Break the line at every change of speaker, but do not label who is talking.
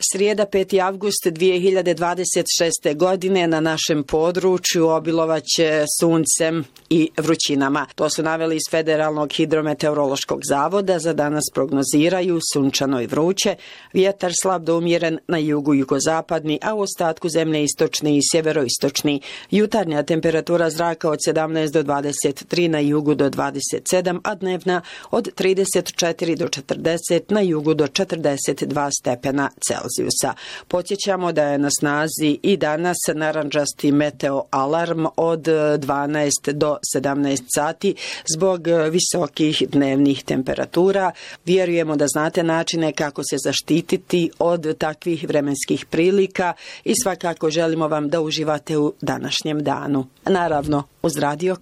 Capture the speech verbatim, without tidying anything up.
Srijeda peti avgust dvije hiljade dvadeset šeste. godine na našem području obilovaće suncem i vrućinama. To su naveli iz Federalnog hidrometeorološkog zavoda. Za danas prognoziraju sunčano i vruće, vjetar slab do umjeren na jugu jugozapadni, a u ostatku zemlje istočni i sjeveroistočni. Jutarnja temperatura zraka od sedamnaest do dvadeset tri, na jugu do dvadeset sedam, a dnevna od trideset četiri do četrdeset, na jugu do četrdeset dva stepena Celzijusa. Podsjećamo da je na snazi i danas narandžasti meteo alarm od dvanaest do sedamnaest sati zbog visokih dnevnih temperatura. Vjerujemo da znate načine kako se zaštititi od takvih vremenskih prilika i svakako želimo vam da uživate u današnjem danu. Naravno, uz Radio